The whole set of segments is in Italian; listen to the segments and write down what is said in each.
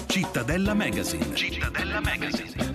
Cittadella Magazine. Cittadella Magazine.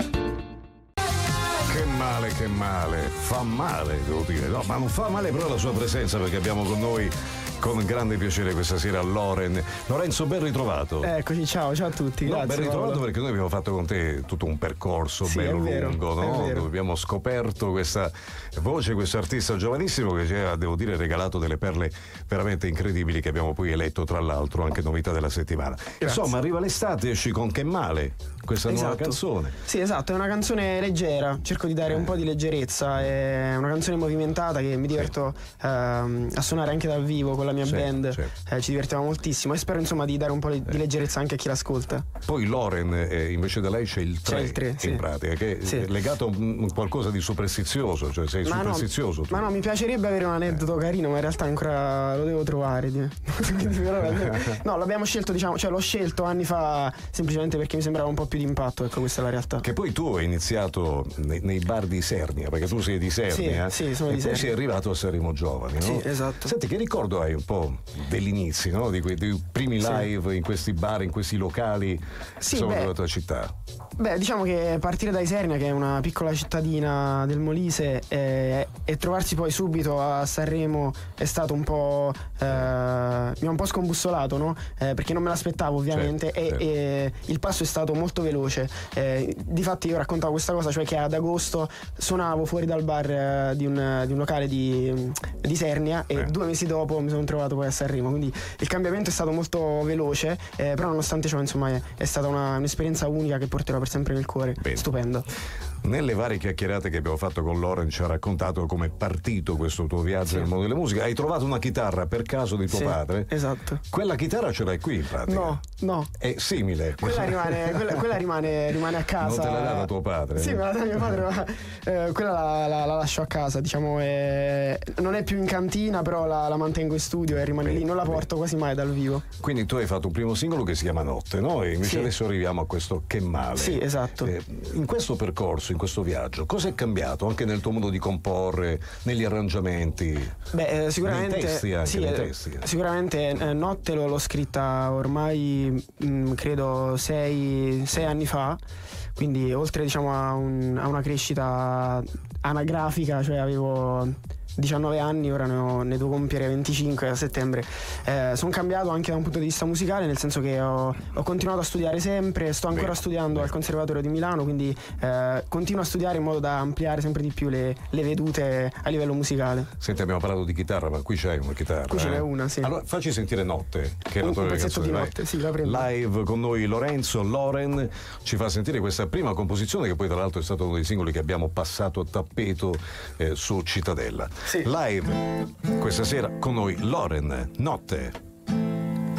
Che male, fa male, devo dire. No, ma non fa male però la sua presenza, perché abbiamo con noi con grande piacere questa sera Loren. Lorenzo, ben ritrovato. Eccoci, ciao a tutti, grazie. Ben ritrovato, Paolo. perché noi abbiamo fatto con te tutto un percorso bello lungo, no? Dove abbiamo scoperto questa voce, questo artista giovanissimo che ci ha, devo dire, regalato delle perle veramente incredibili, che abbiamo poi eletto tra l'altro anche novità della settimana. Grazie. Insomma, arriva l'estate, esci con Che male, questa nuova canzone. Sì, esatto, è una canzone leggera, cerco di dare un po' di leggerezza, è una canzone movimentata che mi diverto a suonare anche dal vivo con la mia band, ci divertiamo moltissimo e spero insomma di dare un po' di leggerezza anche a chi l'ascolta. Poi Loren, invece da lei c'è il 3 in pratica, che è legato a qualcosa di superstizioso, cioè sei superstizioso tu. Ma no, mi piacerebbe avere un aneddoto carino, ma in realtà ancora lo devo trovare. No, l'abbiamo scelto, diciamo, cioè l'ho scelto anni fa semplicemente perché mi sembrava un po' più di impatto, ecco, questa è la realtà. Che poi tu hai iniziato nei bar di Isernia, perché tu sei di Isernia, sì, sono di Isernia. E poi sei arrivato a Sanremo Giovani, no? Sì, esatto. Senti, che ricordo hai un po' degli inizi, no? Dei primi live in questi bar, in questi locali della tua città? Beh, diciamo che partire da Isernia, che è una piccola cittadina del Molise, e trovarsi poi subito a Sanremo è stato un po' mi ha un po' scombussolato, no? Perché non me l'aspettavo ovviamente, e il passo è stato molto veloce. Difatti io raccontavo questa cosa, cioè che ad agosto suonavo fuori dal bar di un locale di Isernia e 2 mesi dopo mi sono trovato poi a Sanremo, quindi il cambiamento è stato molto veloce, però nonostante ciò insomma è stata un'esperienza unica che porterò per sempre nel cuore. Bene. Stupendo. Nelle varie chiacchierate che abbiamo fatto con Loren ci ha raccontato come è partito questo tuo viaggio nel mondo della musica. Hai trovato una chitarra per caso di tuo padre? Esatto. Quella chitarra ce l'hai qui in pratica? No. È simile. Quella rimane a casa. Non te l'ha data tuo padre? Sì, me la dà mio padre, ma quella la lascio a casa, diciamo, non è più in cantina, però la mantengo in studio e rimane lì, non la porto quasi mai dal vivo. Quindi tu hai fatto un primo singolo che si chiama Notte, no? E invece adesso arriviamo a questo Che male. Sì, esatto. In questo percorso, in questo viaggio, cosa è cambiato anche nel tuo modo di comporre, negli arrangiamenti? Beh, sicuramente nei testi anche, nei testi. Sicuramente Notte l'ho scritta ormai credo 6 anni fa, quindi oltre, diciamo, a una crescita anagrafica, cioè avevo 19 anni, ora ne devo compiere 25 a settembre. Sono cambiato anche da un punto di vista musicale, nel senso che ho continuato a studiare sempre, sto ancora studiando al Conservatorio di Milano, quindi continuo a studiare in modo da ampliare sempre di più le vedute a livello musicale. Senti, abbiamo parlato di chitarra, ma qui c'hai una chitarra. Qui ce n'è una, sì. Allora facci sentire Notte, che è la tua un pezzetto canzone. di Notte, sì, la prendo. Live con noi Loren ci fa sentire questa prima composizione, che poi tra l'altro è stato uno dei singoli che abbiamo passato a tappeto su Cittadella. Sì. Live questa sera con noi Loren, Notte.